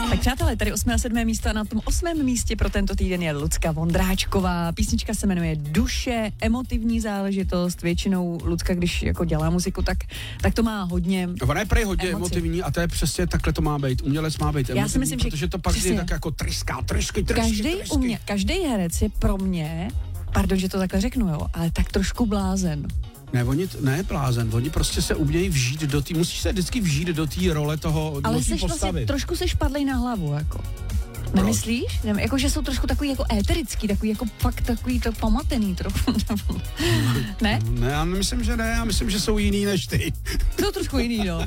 Tak přátelé, tady 8. a 7. místo a na tom 8. místě pro tento týden je Lucka Vondráčková. Písnička se jmenuje Duše, emotivní záležitost. Většinou Lucka, když jako dělá muziku, tak to má hodně Ona je prej hodně emotivní a to je přesně takhle to má být. Umělec má být emotivní, já si myslím, protože to pak je tak jako tryská. Každý herec je pro mě, pardon, že to takhle řeknu, jo, ale tak trošku blázen. Ne blázen, oni prostě se umějí vžít do té, musíš se vždycky vžít do té role toho, ale do té postavy. Vlastně trošku seš padlej na hlavu, jako. Nemyslíš? Jako, že jsou trošku takový jako éterický, takový jako fakt takový to pamatený trochu. Ne? Ne, já myslím, že ne, já myslím, že jsou jiný než ty. Jsou trošku jiný, no.